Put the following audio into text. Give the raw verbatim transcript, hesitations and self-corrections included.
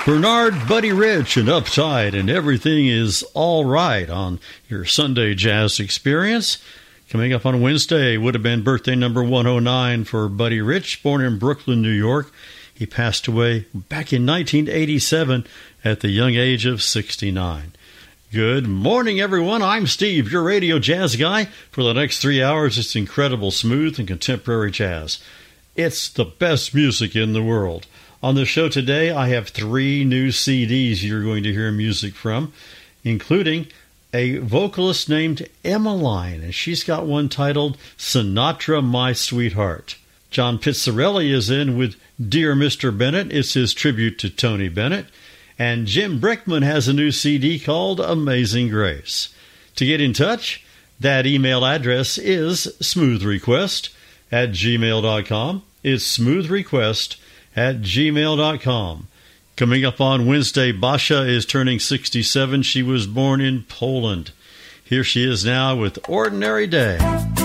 Bernard, Buddy Rich, and Uptight, and everything is all right on your Sunday Jazz Experience. Coming up on Wednesday would have been birthday number one oh nine for Buddy Rich, born in Brooklyn, New York. He passed away back in nineteen eighty-seven at the young age of sixty-nine. Good morning, everyone. I'm Steve, your radio jazz guy. For the next three hours, it's incredible, smooth, and contemporary jazz. It's the best music in the world. On the show today, I have three new C Ds you're going to hear music from, including a vocalist named Emmeline, and she's got one titled Sinatra, My Sweetheart. John Pizzarelli is in with Dear Mister Bennett. It's his tribute to Tony Bennett. And Jim Brickman has a new C D called Amazing Grace. To get in touch, that email address is smoothrequest at gmail dot com. It's smoothrequest at gmail dot com. Coming up on Wednesday, Basia is turning sixty-seven. She was born in Poland. Here she is now with Ordinary Day.